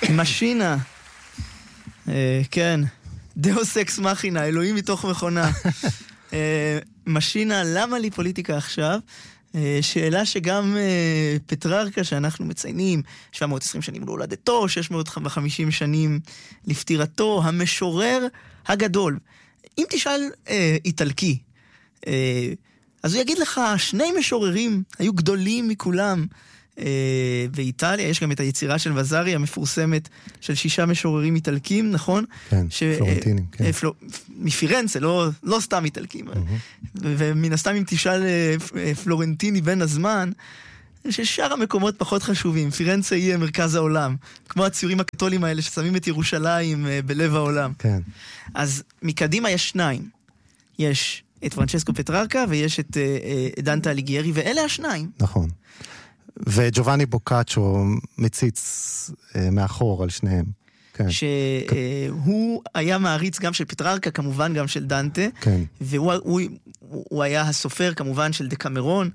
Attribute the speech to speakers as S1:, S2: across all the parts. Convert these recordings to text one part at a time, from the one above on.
S1: משינה. כן. דאוס אקס מכינה, אלוהים מתוך מכונה. משינה, למה לי פוליטיקה עכשיו? שאלה שגם פטררקה שאנחנו מציינים 720 שנים להולדתו, 650 שנים לפטירתו, המשורר הגדול. אם תשאל איטלקי, אז הוא יגיד לך, שני משוררים היו גדולים מכולם. באיטליה יש גם את היצירה של וזארי המפורסמת של 6 משוררים איטלקים, נכון?
S2: כן, פלורנטינים. כן.
S1: מפירנצה, לא סתם איטלקים. ומן הסתם אם תשאל פלורנטיני בן הזמן, ששאר המקומות פחות חשובים. פירנצה יהיה מרכז העולם, כמו הציורים הקתולים האלה ששמים את ירושלים בלב העולם.
S2: כן.
S1: אז מקדימה יש 2. יש את פרנצ'סקו פטררקה ויש את דנטה אליגיירי, ואלה השניים.
S2: נכון. וג'ובאני בוקאצ'ו מציץ מאחור על שניהם.
S1: שהוא היה מעריץ גם של פטררקה, כמובן גם של דנטה, והוא היה הסופר כמובן של דקמרון,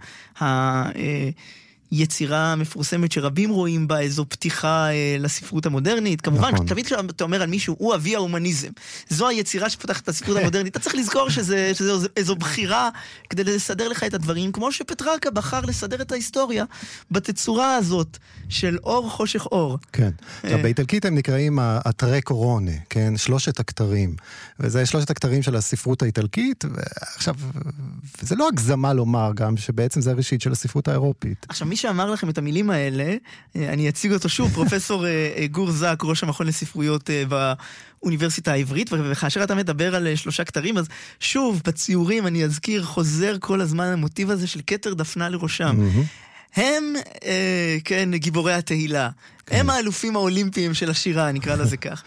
S1: היצירה המפורסמת שרבים רואים בה איזו פתיחה לספרות המודרנית. כמובן, תמיד כשאתה אומר על מישהו, הוא אבי ההומניזם. זו היצירה שפותחת את הספרות המודרנית. אתה צריך לזכור שזה איזו בחירה כדי לסדר לך את הדברים, כמו שפטררקה בחר לסדר את ההיסטוריה בתצורה הזאת של אור, חושך, אור.
S2: כן. עכשיו, באיטלקית הם נקראים הטרי קורונה, כן? 3 הכתרים. וזה 3 הכתרים של הספרות האיטלקית, ועכשיו, וזה לא הגזמה לומר גם שבעצם זה הראשית של הספרות האירופית.
S1: עכשיו, מי שאמר לכם את המילים האלה, אני אציג אותו שוב, פרופסור גור זק, ראש המכון לספרויות באוניברסיטה העברית, וכאשר אתה מדבר על 3 כתרים, אז שוב, בציורים אני אזכיר, חוזר כל הזמן המוטיב הזה של כתר דפנה לראשם. הם, כן, גיבורי התהילה. הם האלופים האולימפיים של השירה, נקרא לזה כך.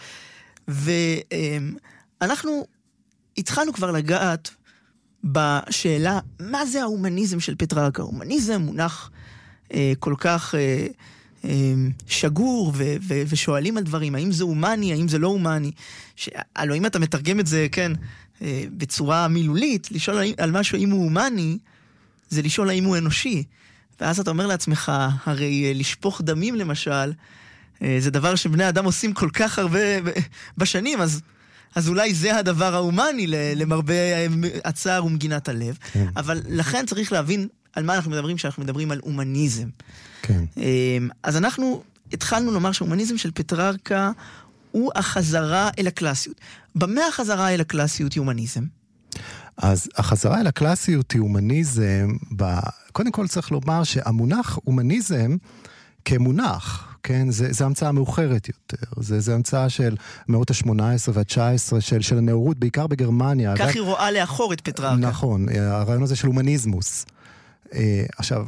S1: ואנחנו התחלנו כבר לגעת בשאלה, מה זה ההומניזם של פטררקה? ההומניזם מונח כל כך שגור, ושואלים על דברים, האם זה הומני, האם זה לא הומני. הלוא אם אתה מתרגם את זה, כן, בצורה מילולית, לשאול על משהו האם הוא הומני, זה לשאול האם הוא אנושי. ואז אתה אומר לעצמך, הרי לשפוך דמים למשל, זה דבר שבני אדם עושים כל כך הרבה בשנים, אז אולי זה הדבר ההומני למרבה הצער ומגינת הלב. כן. אבל לכן צריך להבין על מה אנחנו מדברים כשאנחנו מדברים על הומניזם.
S2: כן.
S1: אז אנחנו התחלנו לומר שההומניזם של פטררקה הוא החזרה אל הקלאסיות. במה החזרה אל הקלאסיות היא הומניזם?
S2: אז החזרה אל הקלאסיות היא הומניזם, קודם כל צריך לומר שהמונח הומניזם כמונח, כן, זה המצאה מאוחרת יותר, זה המצאה של מאות ה-18 וה-19 של הנאורות, בעיקר בגרמניה.
S1: כך היא רואה לאחור את פטררקה.
S2: נכון, הרעיון הזה של הומניזמוס. עכשיו,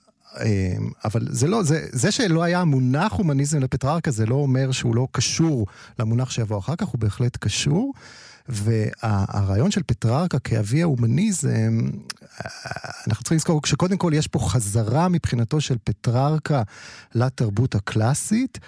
S2: אבל זה שלא היה מונח הומניזם לפטררקה, זה לא אומר שהוא לא קשור למונח שיבוא אחר כך, הוא בהחלט קשור, והרעיון של פטררקה כאבי ההומניזם, אנחנו צריכים לזכור שקודם כל יש פה חזרה מבחינתו של פטררקה לתרבות הקלאסית,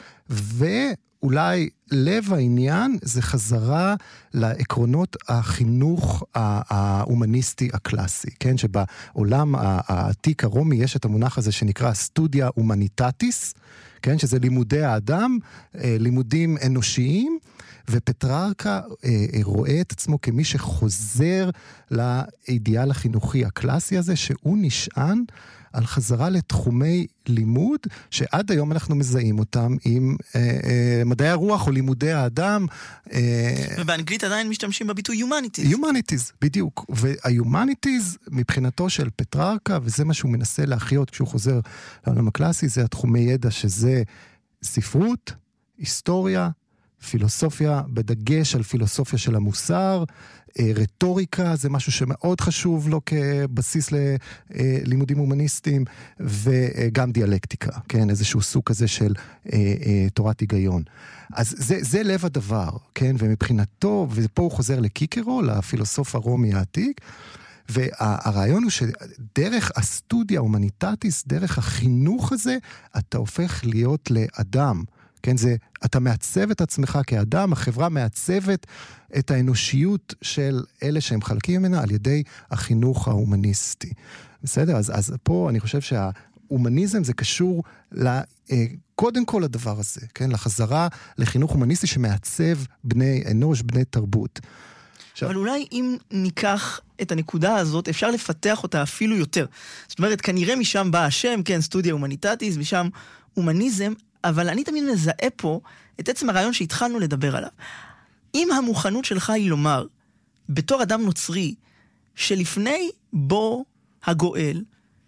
S2: ואולי לב העניין זה חזרה לעקרונות החינוך ההומניסטי הקלאסי, כן? שבעולם העתיק הרומי יש את המונח הזה שנקרא סטודיה הומניטטיס, כן? שזה לימודי האדם, לימודים אנושיים, ופטררקה רואה את עצמו כמי שחוזר לאידיאל החינוכי הקלאסי הזה, שהוא נשען על חזרה לתחומי לימוד, שעד היום אנחנו מזהים אותם עם מדעי הרוח או לימודי האדם.
S1: ובאנגלית עדיין משתמשים בביטוי humanities.
S2: humanities, בדיוק. וה-humanities מבחינתו של פטררקה, וזה מה שהוא מנסה להחיות כשהוא חוזר לעולם הקלאסי, זה התחומי ידע שזה ספרות, היסטוריה, פילוסופיה, בדגש על פילוסופיה של המוסר, רטוריקה, זה משהו שמאוד חשוב לו כבסיס ללימודים הומניסטיים, וגם דיאלקטיקה, כן, איזשהו סוג כזה של תורת היגיון. אז זה לב הדבר, כן, ומבחינתו, ופה הוא חוזר לקיקרו, לפילוסוף הרומי העתיק, והרעיון הוא שדרך הסטודיה הומניטטיס, דרך החינוך הזה, אתה הופך להיות לאדם, כן, אתה מעצב את עצמך כאדם, החברה מעצבת את האנושיות של אלה שהם חלקים ממנה על ידי החינוך ההומניסטי. בסדר? אז פה אני חושב הומניזם זה קשור קודם כל לדבר הזה, כן? לחזרה לחינוך הומניסטי שמעצב בני אנוש, בני תרבות.
S1: אבל אולי אם ניקח את הנקודה הזאת, אפשר לפתח אותה אפילו יותר. זאת אומרת, כנראה משם בא השם, כן, סטודיה הומניטטיס, משם הומניזם, אבל אני תמיד מזהה פה את עצם הרעיון שהתחלנו לדבר עליו. אם המוכנות שלך היא לומר, בתור אדם נוצרי, שלפני בו הגואל,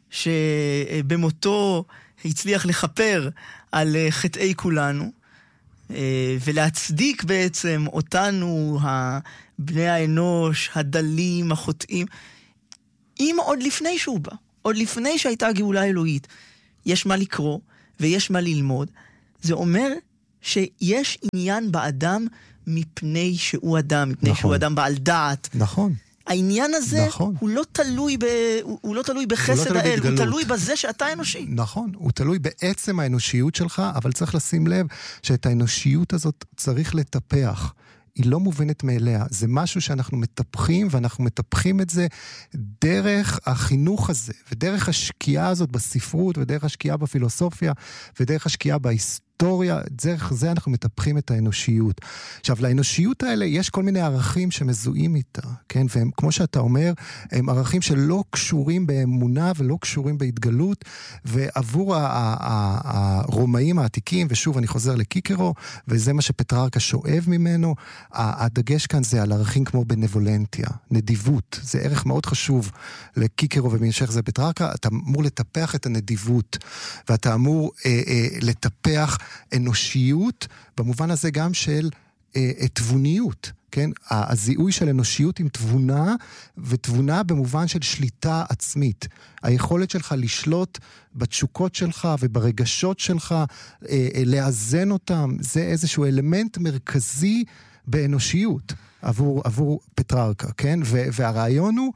S1: שבמותו הצליח לחפר על חטאי כולנו, ולהצדיק בעצם אותנו, בני האנוש, הדלים, החוטאים, אם עוד לפני שהוא בא, עוד לפני שהייתה גאולה אלוהית, יש מה לקרוא ויש מה ללמוד, זה אומר שיש עניין באדם מפני שהוא אדם, מפני שהוא אדם בעל דעת.
S2: נכון.
S1: העניין הזה הוא לא תלוי בחסד האל, הוא תלוי בזה שאתה אנושי.
S2: נכון, הוא תלוי בעצם האנושיות שלך, אבל צריך לשים לב שאת האנושיות הזאת צריך לטפח. היא לא מובנת מאליה, זה משהו שאנחנו מטפחים, ואנחנו מטפחים את זה דרך החינוך הזה, ודרך השקיעה הזאת בספרות, ודרך השקיעה בפילוסופיה, ודרך השקיעה בהיסטוריה, דרך זה אנחנו מטפחים את האנושיות. עכשיו, לאנושיות האלה יש כל מיני ערכים שמזוהים איתה, כן? והם, כמו שאתה אומר, הם ערכים שלא קשורים באמונה, ולא קשורים בהתגלות, ועבור הרומאים העתיקים, ושוב אני חוזר לקיקרו, וזה מה שפטררקה שואב ממנו, הדגש כאן זה על ערכים כמו בנבולנטיה, נדיבות, זה ערך מאוד חשוב לקיקרו ובמשך זה פטררקה, אתה אמור לטפח את הנדיבות, ואתה אמור לטפח אנושיות, במובן הזה גם של תבוניות, כן? הזיהוי של אנושיות עם תבונה, ותבונה במובן של שליטה עצמית. היכולת שלך לשלוט בתשוקות שלך וברגשות שלך, לאזן אותם, זה איזשהו אלמנט מרכזי באנושיות עבור פטררקה, כן? והרעיון הוא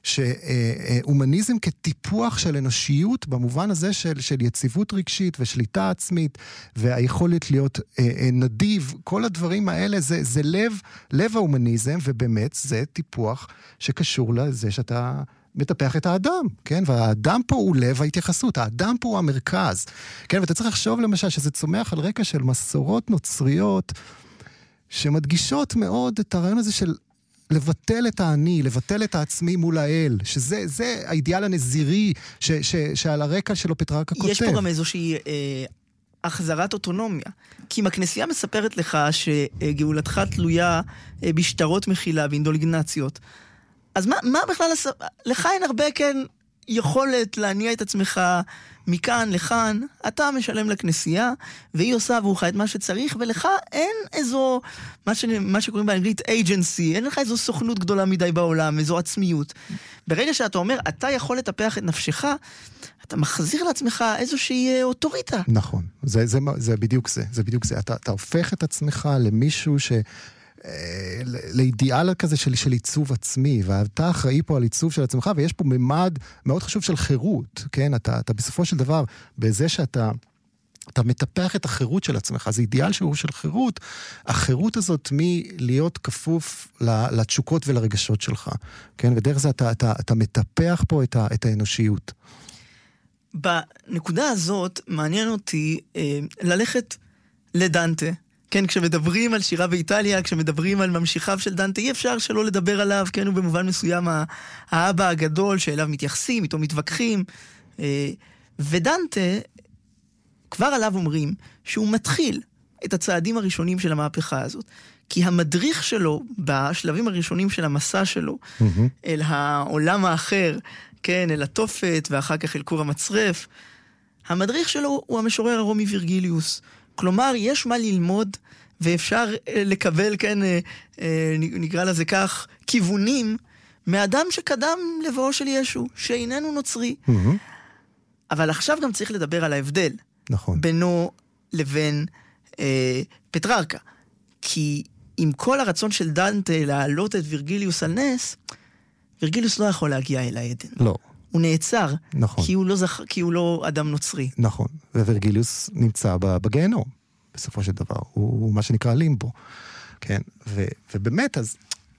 S2: שהומניזם כטיפוח של אנושיות במובן הזה של יציבות רגשית ושליטה עצמית והיכולת להיות נדיב, כל הדברים האלה זה לב ההומניזם, ובאמת זה טיפוח שקשור לזה שאתה מטפח את האדם, כן? והאדם פה הוא לב ההתייחסות, האדם פה הוא המרכז, כן? ואתה צריך לחשוב למשל שזה צומח על רקע של מסורות נוצריות שמדגישות מאוד את הרעיון הזה של לבטל את האני, לבטל את העצמי מול האל, שזה האידיאל הנזירי שעל הרקע שלו פטררקה כותב.
S1: יש פה גם איזושהי החזרת אוטונומיה. כי אם הכנסייה מספרת לך שגאולתך תלויה בשטרות מחילה, באינדולגנציות, אז מה בכלל, לך אין הרבה כן יכולת להניע את עצמך מכאן לכאן, אתה משלם לכנסייה, והיא עושה עבורך את מה שצריך, ולך אין איזו, מה שקוראים באנגלית agency, אין לך איזו סוכנות גדולה מדי בעולם, איזו עצמיות. ברגע שאתה אומר, אתה יכול לטפח את נפשך, אתה מחזיר לעצמך איזושהי אוטוריטה.
S2: נכון, זה בדיוק זה, זה בדיוק זה. אתה הופך את עצמך למישהו לאידיאל כזה של עיצוב עצמי, ואתה אחראי פה על עיצוב של עצמך, ויש פה ממד מאוד חשוב של חירות, כן? אתה בסופו של דבר, בזה שאתה מטפח את החירות של עצמך, זה אידיאל שהוא של חירות, החירות הזאת מלהיות כפוף לתשוקות ולרגשות שלך, כן? ודרך זה אתה מטפח פה את האנושיות.
S1: בנקודה הזאת מעניין אותי ללכת לדנטה, כן, כשמדברים על שירה באיטליה, כשמדברים על ממשיכיו של דנטה, אי אפשר שלא לדבר עליו, כן, הוא במובן מסוים האבא הגדול שאליו מתייחסים, איתו מתווכחים, ודנטה, כבר עליו אומרים שהוא מתחיל את הצעדים הראשונים של המהפכה הזאת, כי המדריך שלו, בשלבים הראשונים של המסע שלו, אל העולם האחר, כן, אל התופת, ואחר כך אל כור המצרף, המדריך שלו הוא המשורר הרומי וירגיליוס, כלומר, יש מה ללמוד, ואפשר לקבל, כן, נקרא לזה כך, כיוונים, מאדם שקדם לבואו של ישו, שאיננו נוצרי. אבל עכשיו גם צריך לדבר על ההבדל.
S2: נכון.
S1: בינו לבין פטררקה. כי עם כל הרצון של דנטה להעלות את וירגיליוס על נס, וירגיליוס לא יכול להגיע אל העדן.
S2: לא.
S1: הוא נעצר,
S2: נכון.
S1: כי הוא לא אדם נוצרי.
S2: נכון, ווירגיליוס נמצא בגיהנום, בסופו של דבר, הוא מה שנקרא לימבו, כן, ובאמת, אז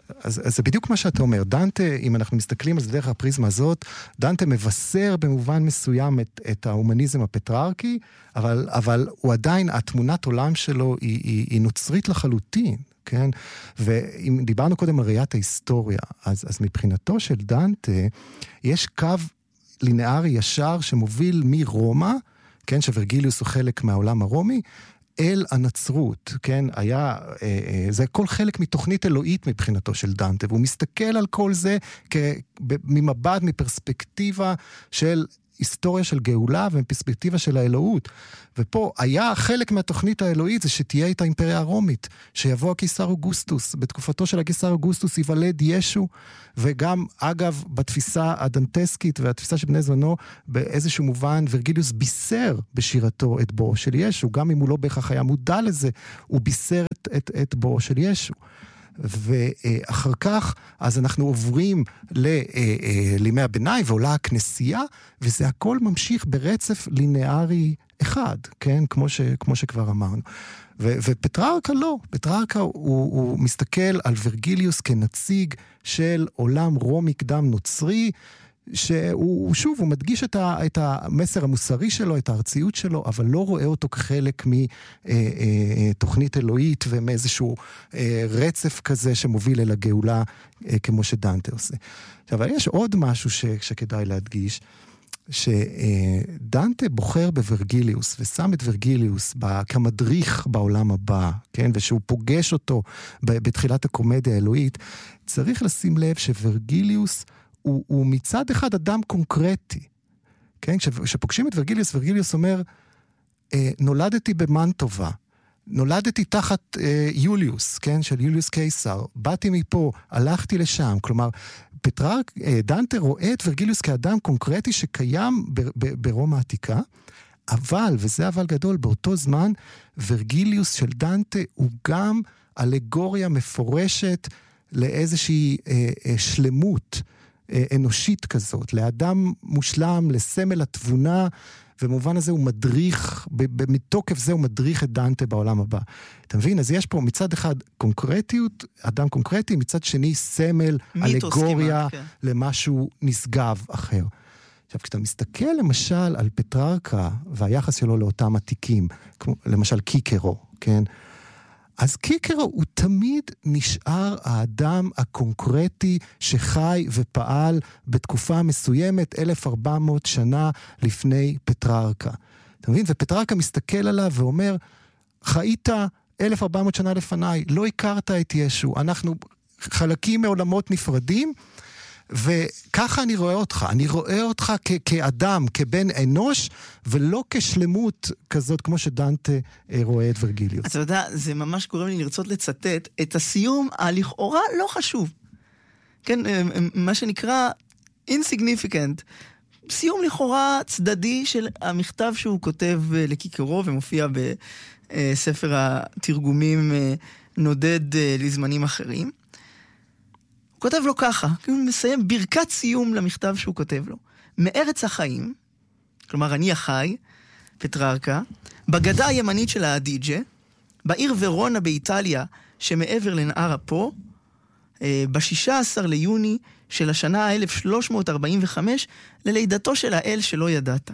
S2: אז זה בדיוק מה שאתה אומר. דנטה, אם אנחנו מסתכלים על זה דרך הפריזמה הזאת, דנטה מבשר במובן מסוים את ההומניזם הפטרארקי, אבל הוא עדיין, התמונת עולם שלו היא נוצרית לחלוטין, כן? ואם דיברנו קודם על ראיית ההיסטוריה, אז מבחינתו של דנטה, יש קו לינארי ישר שמוביל מרומא, כן, שוורגליוס הוא חלק מהעולם הרומי, אל הנצרות, כן, זה כל חלק מתוכנית אלוהית מבחינתו של דנטה, והוא מסתכל על כל זה ממבט, מפרספקטיבה של היסטוריה של גאולה ומפרספקטיבה של האלוהות. ופה היה חלק מהתוכנית האלוהית זה שתהיה את האימפריה הרומית, שיבוא הקיסר אוגוסטוס, בתקופתו של הקיסר אוגוסטוס ייוולד ישו, וגם אגב בתפיסה הדנטסקית והתפיסה של בני זמנו, באיזשהו מובן ורגליוס בישר בשירתו את בואו של ישו, גם אם הוא לא בהכרח היה מודע לזה, הוא בישר את בואו של ישו. ואחר כך, אז אנחנו עוברים לימי הביניים, ועולה הכנסייה, וזה הכל ממשיך ברצף לינארי אחד, כן? כמו שכבר אמרנו. ופטרארקה לא, פטרארקה הוא מסתכל על ורגליוס כנציג של עולם רומי קדם נוצרי, שהוא שוב, הוא מדגיש את המסר המוסרי שלו, את הארציות שלו, אבל לא רואה אותו כחלק מתוכנית אלוהית ומאיזשהו רצף כזה שמוביל אל הגאולה, כמו שדנטה עושה. אבל יש עוד משהו שכדאי להדגיש, שדנטה בוחר בורגליוס ושם את ורגליוס כמדריך בעולם הבא, כן? ושהוא פוגש אותו בתחילת הקומדיה האלוהית, צריך לשים לב שורגליוס הוא מצד אחד אדם קונקרטי, כן? כשפוגשים את ורגליוס, ורגליוס אומר, נולדתי במנטובה, נולדתי תחת יוליוס, כן? של יוליוס קיסר, באתי מפה, הלכתי לשם, כלומר, דנטה רואה את ורגליוס כאדם קונקרטי שקיים ברומא העתיקה, אבל, וזה אבל גדול, באותו זמן, ורגליוס של דנטה הוא גם אלגוריה מפורשת לאיזושהי שלמות אנושית כזאת, לאדם מושלם, לסמל התבונה, ובמובן הזה הוא מדריך, מתוקף זה הוא מדריך את דנטה בעולם הבא. אתה מבין? אז יש פה מצד אחד קונקרטיות, אדם קונקרטי, מצד שני סמל, אלגוריה, כן. למשהו נשגב אחר. עכשיו, כשאתה מסתכל למשל על פטרארקה, והיחס שלו לאותם עתיקים, כמו למשל קיקרו, כן? אז קיקרו הוא תמיד נשאר האדם הקונקרטי שחי ופעל בתקופה מסוימת 1400 שנה לפני פטרארקה. אתה מבין? ופטרארקה מסתכל עליו ואומר, חיית 1400 שנה לפניי, לא הכרת את ישו, אנחנו חלקים מעולמות נפרדים, וככה אני רואה אותך. אני רואה אותך כאדם, כבן אנוש, ולא כשלמות כזאת, כמו שדנטה רואה את ורגליוס.
S1: אתה יודע, זה ממש גורם לי לרצות לצטט את הסיום הלכאורה לא חשוב. כן, מה שנקרא insignificant. סיום לכאורה צדדי של המכתב שהוא כותב לקיקרו, ומופיע בספר התרגומים נודד לזמנים אחרים. הוא כותב לו ככה, הוא מסיים ברכת סיום למכתב שהוא כותב לו. מארץ החיים, כלומר אני החי, פטרארקה, בגדה הימנית של האדיג'ה, בעיר ורונה באיטליה, שמעבר לנהר אפו, ב-16 ליוני של השנה 1345, ללידתו של האל שלא ידעת.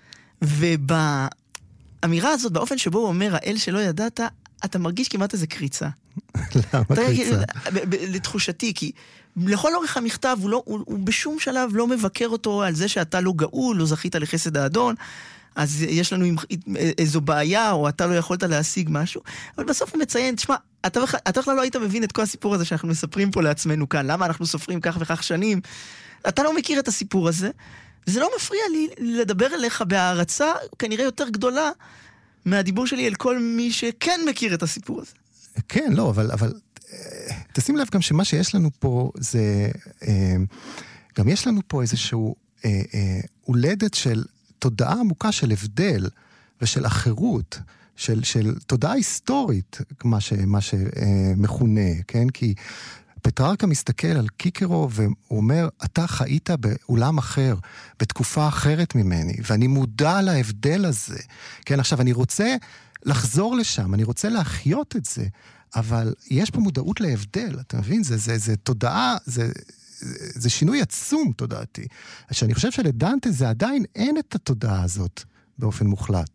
S1: ובאמירה הזאת, באופן שבו הוא אומר, האל שלא ידעת, אתה מרגיש כמעט איזה קריצה.
S2: למה קריצה?
S1: לתחושתי, כי לכל אורך המכתב הוא בשום שלב לא מבקר אותו על זה שאתה לא גאול, לא זכית לחסד האדון, אז יש לנו איזו בעיה, או אתה לא יכולת להשיג משהו, אבל בסוף הוא מציין, תשמע, אתה בכלל לא היית מבין את כל הסיפור הזה שאנחנו מספרים פה לעצמנו כאן, למה אנחנו סופרים כך וכך שנים, אתה לא מכיר את הסיפור הזה, וזה לא מפריע לי לדבר אליך בהערצה, כנראה יותר גדולה, מהדיבור שלי אל כל מי שכן מכיר את הסיפור הזה.
S2: כן, לא, אבל תשים לב גם שמה שיש לנו פה זה, גם יש לנו פה איזשהו הולדת של תודעה עמוקה של הבדל ושל אחרות, של תודעה היסטורית, מה שמכונה, כן? כי פטרארקה מסתכל על קיקרו והוא אומר, אתה חיית בעולם אחר, בתקופה אחרת ממני, ואני מודע להבדל הזה. כן, עכשיו אני רוצה לחזור לשם, אני רוצה להחיות את זה, אבל יש פה מודעות להבדל, אתה מבין? זה תודעה, זה שינוי עצום תודעתי. שאני חושב שלדנטה זה עדיין אין את התודעה הזאת באופן מוחלט.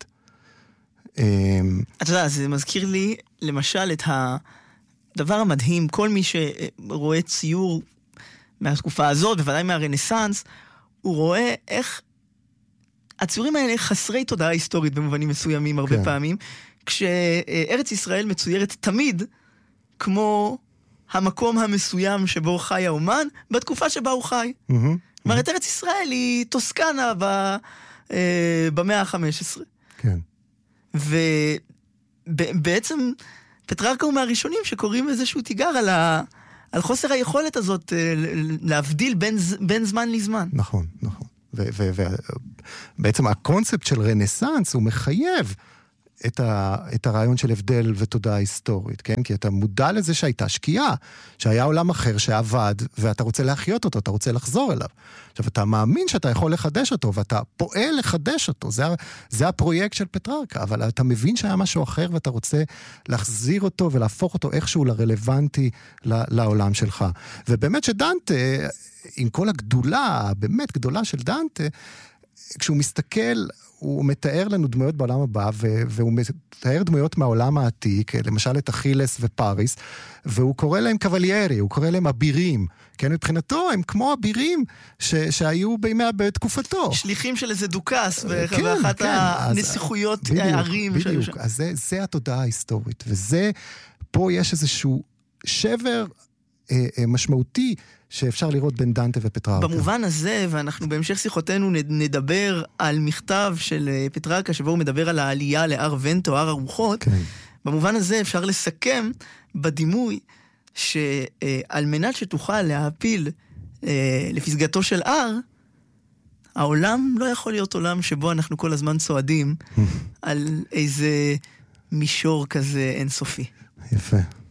S1: אתה יודע, זה מזכיר לי למשל את הדבר המדהים, כל מי שרואה ציור מהתקופה הזאת, בוודאי מהרנסנס, הוא רואה איך הציורים האלה חסרי תודעה היסטורית במובנים מסוימים הרבה פעמים, כשארץ ישראל מצוירת תמיד כמו המקום המסוים שבו חי האומן, בתקופה שבה הוא חי. זאת אומרת, ארץ ישראל היא טוסקנה במאה ה-15.
S2: כן.
S1: ובעצם פטררקה הוא מהראשונים שקוראים איזשהו תיגר על חוסר היכולת הזאת להבדיל בין זמן לזמן.
S2: נכון, נכון. ובעצם הקונספט של רנסנס הוא מחייב את הרעיון של הבדל ותודעה היסטורית, כן? כי אתה מודע לזה שהייתה שקיעה, שהיה עולם אחר שעבד, ואתה רוצה להחיות אותו, אתה רוצה לחזור אליו. עכשיו, אתה מאמין שאתה יכול לחדש אותו, ואתה פועל לחדש אותו. זה הפרויקט של פטררקה, אבל אתה מבין שהיה משהו אחר, ואתה רוצה להחזיר אותו ולהפוך אותו איכשהו לרלוונטי לעולם שלך. ובאמת שדנטה, עם כל הגדולה, באמת גדולה של דנטה, כשהוא מסתכל, הוא מתאר לנו דמויות בעולם הבא, והוא מתאר דמויות מהעולם העתיק, למשל את אכילס ופריס, והוא קורא להם קבליירי, הוא קורא להם אבירים, כן, מבחינתו הם כמו אבירים שהיו בתקופתו.
S1: שליחים של איזה דוקס, באחת הנסיכויות הערים.
S2: בדיוק, אז זה התודעה ההיסטורית, וזה, פה יש איזשהו שבר משמעותי, שאפשר לראות בין דנטה ופטררקה.
S1: במובן הזה, ואנחנו בהמשך שיחותינו נדבר על מכתב של פטררקה, שבו הוא מדבר על העלייה להר ונטו, הר הרוחות, כן. במובן הזה אפשר לסכם בדימוי, שעל מנת שתוכל להפיל לפסגתו של הר, העולם לא יכול להיות עולם שבו אנחנו כל הזמן צועדים על איזה מישור כזה אינסופי.
S2: יפה.